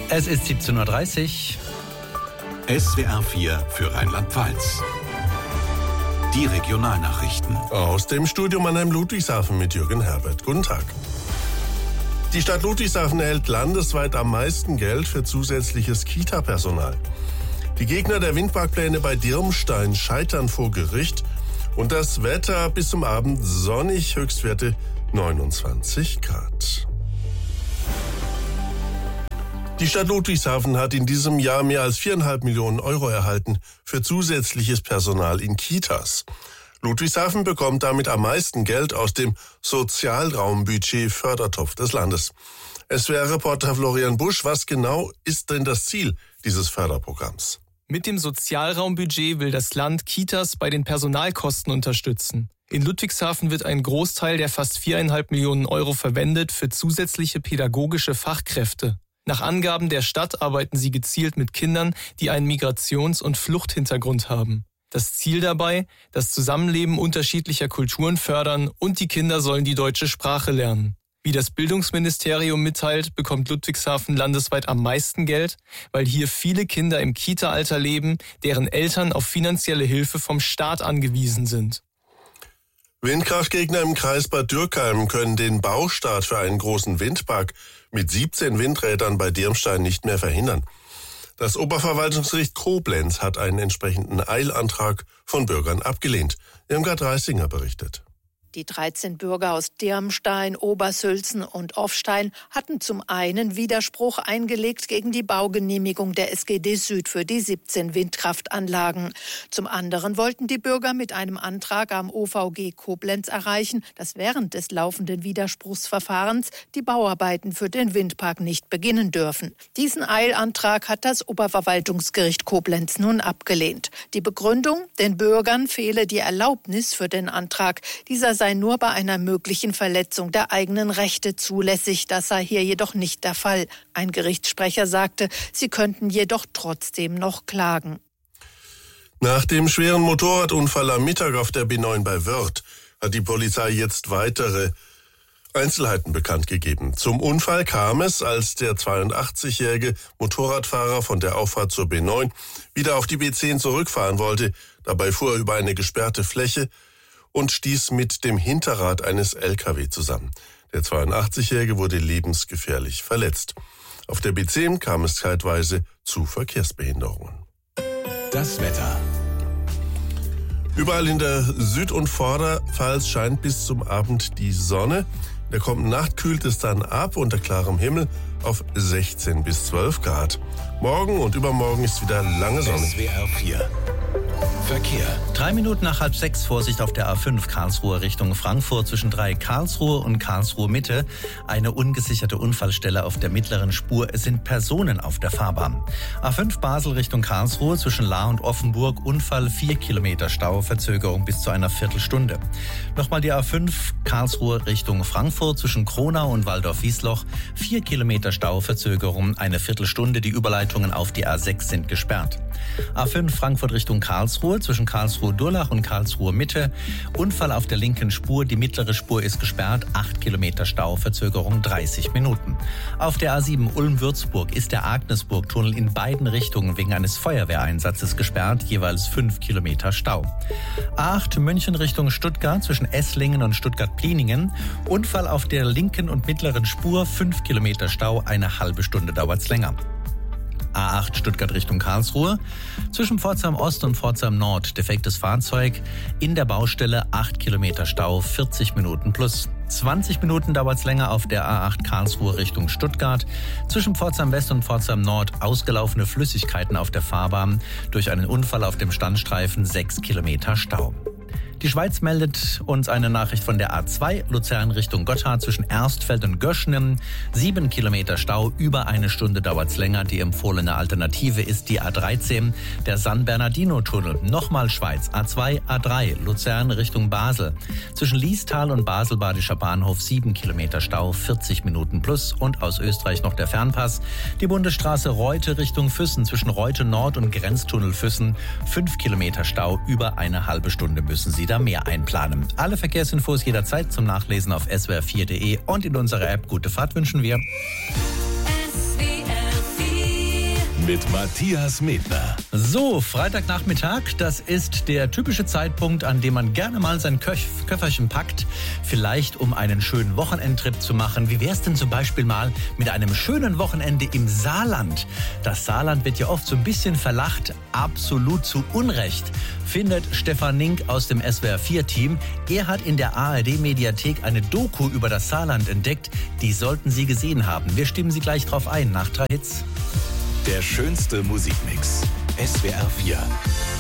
Es ist 17.30 Uhr. SWR 4 für Rheinland-Pfalz. Die Regionalnachrichten. Aus dem Studio Mannheim-Ludwigshafen mit Jürgen Herbert. Guten Tag. Die Stadt Ludwigshafen erhält landesweit am meisten Geld für zusätzliches Kita-Personal. Die Gegner der Windparkpläne bei Dirmstein scheitern vor Gericht. Und das Wetter bis zum Abend sonnig, Höchstwerte 29 Grad. Die Stadt Ludwigshafen hat in diesem Jahr mehr als 4,5 Millionen Euro erhalten für zusätzliches Personal in Kitas. Ludwigshafen bekommt damit am meisten Geld aus dem Sozialraumbudget Fördertopf des Landes. SWR-Reporter Florian Busch, was genau ist denn das Ziel dieses Förderprogramms? Mit dem Sozialraumbudget will das Land Kitas bei den Personalkosten unterstützen. In Ludwigshafen wird ein Großteil der fast 4,5 Millionen Euro verwendet für zusätzliche pädagogische Fachkräfte. Nach Angaben der Stadt arbeiten sie gezielt mit Kindern, die einen Migrations- und Fluchthintergrund haben. Das Ziel dabei, das Zusammenleben unterschiedlicher Kulturen fördern und die Kinder sollen die deutsche Sprache lernen. Wie das Bildungsministerium mitteilt, bekommt Ludwigshafen landesweit am meisten Geld, weil hier viele Kinder im Kita-Alter leben, deren Eltern auf finanzielle Hilfe vom Staat angewiesen sind. Windkraftgegner im Kreis Bad Dürkheim können den Baustart für einen großen Windpark mit 17 Windrädern bei Dirmstein nicht mehr verhindern. Das Oberverwaltungsgericht Koblenz hat einen entsprechenden Eilantrag von Bürgern abgelehnt. Irmgard Reisinger berichtet. Die 13 Bürger aus Dirmstein, Obersülzen und Offstein hatten zum einen Widerspruch eingelegt gegen die Baugenehmigung der SGD Süd für die 17 Windkraftanlagen. Zum anderen wollten die Bürger mit einem Antrag am OVG Koblenz erreichen, dass während des laufenden Widerspruchsverfahrens die Bauarbeiten für den Windpark nicht beginnen dürfen. Diesen Eilantrag hat das Oberverwaltungsgericht Koblenz nun abgelehnt. Die Begründung: Den Bürgern fehle die Erlaubnis für den Antrag. Dieser sei nur bei einer möglichen Verletzung der eigenen Rechte zulässig. Das sei hier jedoch nicht der Fall. Ein Gerichtssprecher sagte, sie könnten jedoch trotzdem noch klagen. Nach dem schweren Motorradunfall am Mittag auf der B9 bei Wörth hat die Polizei jetzt weitere Einzelheiten bekannt gegeben. Zum Unfall kam es, als der 82-jährige Motorradfahrer von der Auffahrt zur B9 wieder auf die B10 zurückfahren wollte. Dabei fuhr er über eine gesperrte Fläche und stieß mit dem Hinterrad eines LKW zusammen. Der 82-Jährige wurde lebensgefährlich verletzt. Auf der B10 kam es zeitweise zu Verkehrsbehinderungen. Das Wetter. Überall in der Süd- und Vorderpfalz scheint bis zum Abend die Sonne. In der kommenden Nacht kühlt es dann ab unter klarem Himmel auf 16 bis 12 Grad. Morgen und übermorgen ist wieder lange Sonne. SWR 4. Verkehr. 3 Minuten nach 5:30, Vorsicht auf der A5 Karlsruhe Richtung Frankfurt zwischen 3 Karlsruhe und Karlsruhe Mitte. Eine ungesicherte Unfallstelle auf der mittleren Spur. Es sind Personen auf der Fahrbahn. A5 Basel Richtung Karlsruhe zwischen Lahr und Offenburg. Unfall, 4 Kilometer Stau, Verzögerung bis zu einer Viertelstunde. Nochmal die A5 Karlsruhe Richtung Frankfurt zwischen Kronau und Waldorf-Wiesloch. 4 Kilometer Stau, Verzögerung, eine Viertelstunde. Die Überleitungen auf die A6 sind gesperrt. A5 Frankfurt Richtung Karlsruhe zwischen Karlsruhe-Durlach und Karlsruhe Mitte. Unfall auf der linken Spur. Die mittlere Spur ist gesperrt. 8 Kilometer Stau, Verzögerung 30 Minuten. Auf der A7 Ulm-Würzburg ist der Agnesburg-Tunnel in beiden Richtungen wegen eines Feuerwehreinsatzes gesperrt. Jeweils 5 Kilometer Stau. A8 München Richtung Stuttgart zwischen Esslingen und Stuttgart-Pliningen. Unfall auf der linken und mittleren Spur. 5 Kilometer Stau. Eine halbe Stunde dauert's länger. A8 Stuttgart Richtung Karlsruhe. Zwischen Pforzheim Ost und Pforzheim Nord defektes Fahrzeug. In der Baustelle 8 Kilometer Stau, 40 Minuten plus. 20 Minuten dauert es länger auf der A8 Karlsruhe Richtung Stuttgart. Zwischen Pforzheim West und Pforzheim Nord ausgelaufene Flüssigkeiten auf der Fahrbahn. Durch einen Unfall auf dem Standstreifen 6 Kilometer Stau. Die Schweiz meldet uns eine Nachricht von der A2 Luzern Richtung Gotthard zwischen Erstfeld und Göschenen. 7 Kilometer Stau, über eine Stunde dauert's länger. Die empfohlene Alternative ist die A13, der San Bernardino-Tunnel. Nochmal Schweiz, A2, A3 Luzern Richtung Basel. Zwischen Liestal und Basel-Badischer Bahnhof 7 Kilometer Stau, 40 Minuten plus. Und aus Österreich noch der Fernpass. Die Bundesstraße Reute Richtung Füssen zwischen Reute Nord und Grenztunnel Füssen. 5 Kilometer Stau, über eine halbe Stunde müssen Sie da mehr einplanen. Alle Verkehrsinfos jederzeit zum Nachlesen auf swr4.de und in unserer App. Gute Fahrt wünschen wir. SWR 4 mit Matthias Medner. So, Freitagnachmittag, das ist der typische Zeitpunkt, an dem man gerne mal sein Köfferchen packt, vielleicht um einen schönen Wochenendtrip zu machen. Wie wär's denn zum Beispiel mal mit einem schönen Wochenende im Saarland? Das Saarland wird ja oft so ein bisschen verlacht, absolut zu Unrecht, findet Stefan Nink aus dem SWR4-Team. Er hat in der ARD-Mediathek eine Doku über das Saarland entdeckt. Die sollten Sie gesehen haben. Wir stimmen Sie gleich drauf ein nach 3 Hits. Der schönste Musikmix. SWR 4.